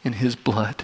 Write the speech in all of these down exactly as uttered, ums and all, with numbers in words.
in his blood.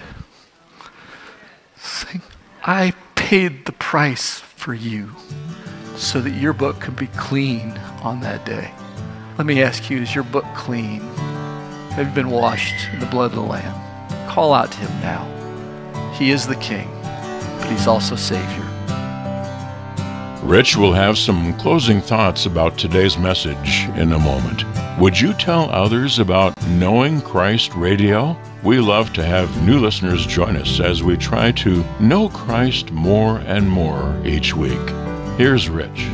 Saying, I paid the price for you so that your book could be clean on that day. Let me ask you, is your book clean? Have you been washed in the blood of the Lamb? Call out to him now. He is the King, but he's also Savior. Rich will have some closing thoughts about today's message in a moment. Would you tell others about Knowing Christ Radio? We love to have new listeners join us as we try to know Christ more and more each week. Here's Rich.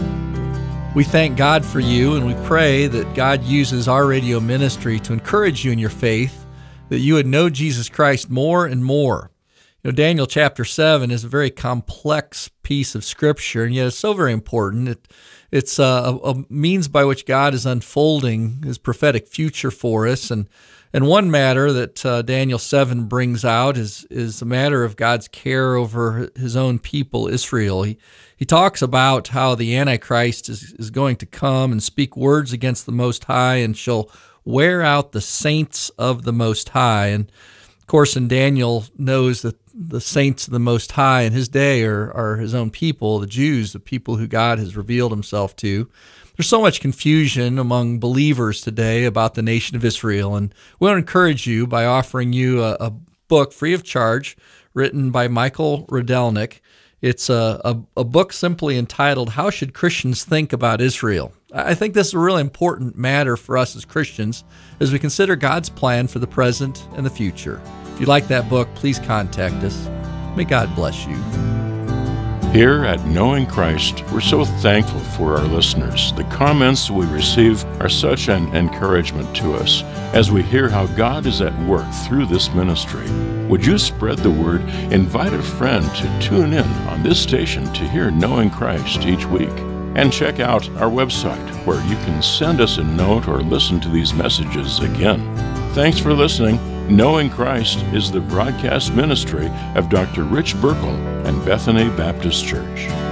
We thank God for you, and we pray that God uses our radio ministry to encourage you in your faith, that you would know Jesus Christ more and more. You know, Daniel chapter seven is a very complex piece of Scripture, and yet it's so very important. It, it's a, a means by which God is unfolding His prophetic future for us. And and one matter that uh, Daniel seven brings out is is the matter of God's care over His own people, Israel. He he talks about how the Antichrist is, is going to come and speak words against the Most High and shall wear out the saints of the Most High. And of course, and Daniel knows that the saints of the Most High in his day are, are his own people, the Jews, the people who God has revealed himself to. There's so much confusion among believers today about the nation of Israel, and we want to encourage you by offering you a, a book free of charge written by Michael Rydelnik. It's a, a, a book simply entitled, How Should Christians Think About Israel? I think this is a really important matter for us as Christians as we consider God's plan for the present and the future. If you'd like that book, please contact us. May God bless you. Here at Knowing Christ, we're so thankful for our listeners. The comments we receive are such an encouragement to us as we hear how God is at work through this ministry. Would you spread the word? Invite a friend to tune in on this station to hear Knowing Christ each week. And check out our website where you can send us a note or listen to these messages again. Thanks for listening. Knowing Christ is the broadcast ministry of Doctor Rich Burkle and Bethany Baptist Church.